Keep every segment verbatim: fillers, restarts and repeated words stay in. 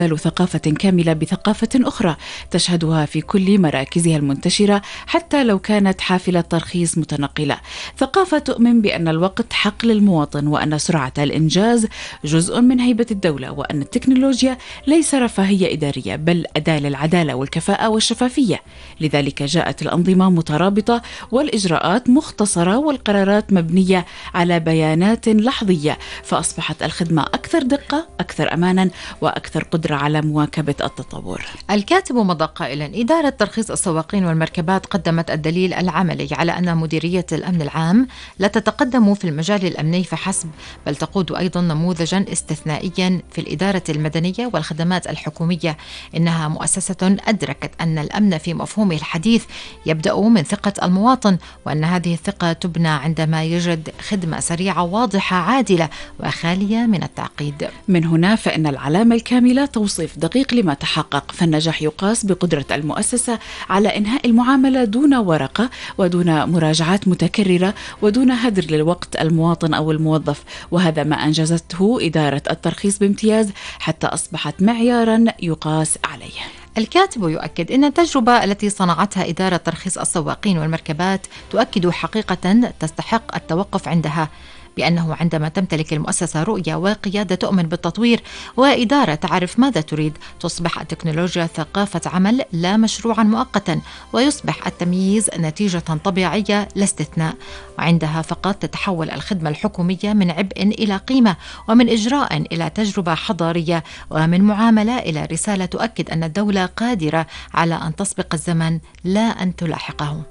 ثقافة كاملة بثقافة أخرى تشهدها في كل مراكزها المنتشرة حتى لو كانت حافلة ترخيص متنقلة. ثقافة تؤمن بأن الوقت حق للمواطن، وأن سرعة الإنجاز جزء من هيبة الدولة، وأن التكنولوجيا ليس رفاهية إدارية بل أداة للعدالة والكفاءة والشفافية. لذلك جاءت الأنظمة مترابطة والإجراءات مختصرة والقرارات مبنية على بيانات لحظية، فأصبحت الخدمة أكثر دقة، أكثر أمانا، وأكثر قدرة على مواكبة التطور. الكاتب مضى قائلا: إدارة ترخيص السواقين والمركبات قدمت الدليل العملي على أن مديرية الأمن العام لا تتقدم في المجال الأمني فحسب، بل تقود أيضا نموذجا استثنائيا في الإدارة المدنية والخدمات الحكومية. إنها مؤسسة أدركت أن الأمن في مفهومه الحديث يبدأ من ثقة المواطن، وأن هذه الثقة تبنى عندما يجد خدمة سريعة واضحة عادلة وخالية من التعقيد. من هنا فإن العلامة الكاملة توصيف دقيق لما تحقق، فالنجاح يقاس بقدرة المؤسسة على إنهاء المعاملة دون ورقة ودون مراجعات متكررة ودون هدر للوقت المواطن أو الموظف، وهذا ما أنجزته إدارة الترخيص بامتياز حتى أصبحت معيارا يقاس عليه. الكاتب يؤكد أن التجربة التي صنعتها إدارة ترخيص السواقين والمركبات تؤكد حقيقة تستحق التوقف عندها، بأنه عندما تمتلك المؤسسة رؤية وقيادة تؤمن بالتطوير وإدارة تعرف ماذا تريد، تصبح التكنولوجيا ثقافة عمل لا مشروعا مؤقتا، ويصبح التمييز نتيجة طبيعية لا استثناء. وعندها فقط تتحول الخدمة الحكومية من عبء إلى قيمة، ومن إجراء إلى تجربة حضارية، ومن معاملة إلى رسالة تؤكد أن الدولة قادرة على أن تسبق الزمن لا أن تلاحقه.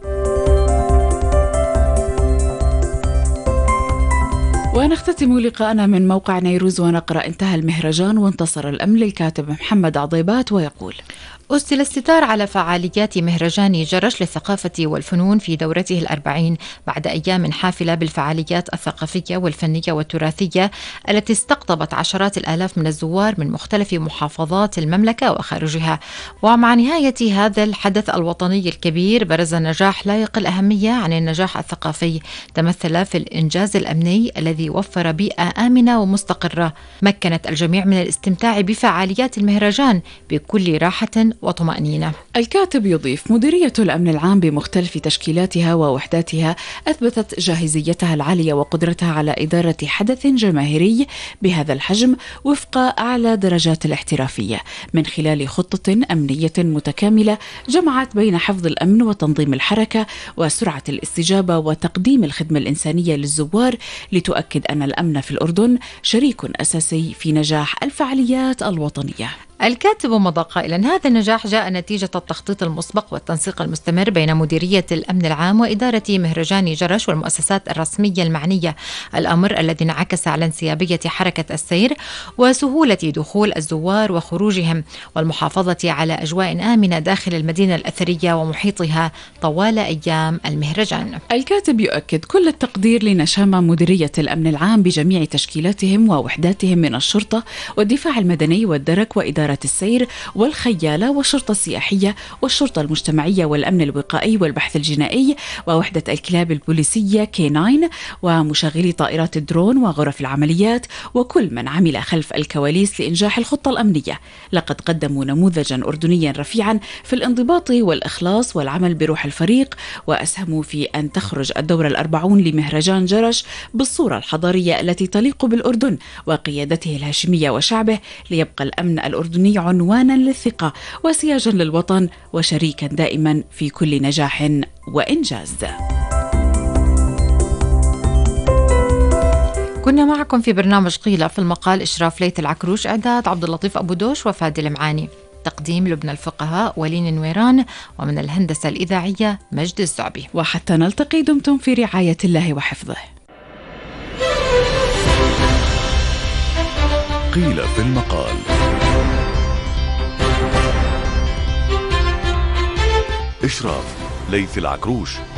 ونختتم لقاءنا من موقع نيروز ونقرأ: انتهى المهرجان وانتصر الأمن للكاتب محمد عضيبات، ويقول: أسدل الستار على فعاليات مهرجان جرش للثقافة والفنون في دورته الأربعين بعد أيام حافلة بالفعاليات الثقافية والفنية والتراثية التي استقطبت عشرات الآلاف من الزوار من مختلف محافظات المملكة وخارجها. ومع نهاية هذا الحدث الوطني الكبير برز نجاح لا يقل أهمية عن النجاح الثقافي تمثل في الإنجاز الأمني الذي وفر بيئة آمنة ومستقرة مكنت الجميع من الاستمتاع بفعاليات المهرجان بكل راحة وطمأنينة. الكاتب يضيف: مديرية الأمن العام بمختلف تشكيلاتها ووحداتها أثبتت جاهزيتها العالية وقدرتها على إدارة حدث جماهيري بهذا الحجم وفق أعلى درجات الاحترافية، من خلال خطة أمنية متكاملة جمعت بين حفظ الأمن وتنظيم الحركة وسرعة الاستجابة وتقديم الخدمة الإنسانية للزوار، لتؤكد أن الأمن في الأردن شريك أساسي في نجاح الفعاليات الوطنية. الكاتب مضى قائلا: هذا النجاح جاء نتيجة التخطيط المسبق والتنسيق المستمر بين مديرية الأمن العام وإدارة مهرجان جرش والمؤسسات الرسمية المعنية، الأمر الذي انعكس على انسيابية حركة السير وسهولة دخول الزوار وخروجهم، والمحافظة على أجواء آمنة داخل المدينة الأثرية ومحيطها طوال أيام المهرجان. الكاتب يؤكد كل التقدير لنشامة مديرية الأمن العام بجميع تشكيلاتهم ووحداتهم من الشرطة والدفاع المدني والدرك وإدارة السير والخيالة والشرطة السياحية والشرطة المجتمعية والأمن الوقائي والبحث الجنائي ووحدة الكلاب البوليسية كي ناين ومشغلي طائرات الدرون وغرف العمليات وكل من عمل خلف الكواليس لإنجاح الخطة الأمنية. لقد قدموا نموذجا أردنيا رفيعا في الانضباط والإخلاص والعمل بروح الفريق، وأسهموا في أن تخرج الدورة الأربعون لمهرجان جرش بالصورة الحضارية التي تليق بالأردن وقيادته الهاشمية وشعبه، ليبقى الأمن الأردني عنوانا للثقة وسياجا للوطن وشريكا دائما في كل نجاح وإنجاز. كنا معكم في برنامج قيلة، في المقال إشراف ليث العكروش، إعداد عبد اللطيف أبو دوش وفادي المعاني، تقديم لبنى الفقهاء ولين نويران، ومن الهندسة الإذاعية مجد الزعبي. وحتى نلتقي دمتم في رعاية الله وحفظه. قيل في المقال. إشراف ليث العكروش.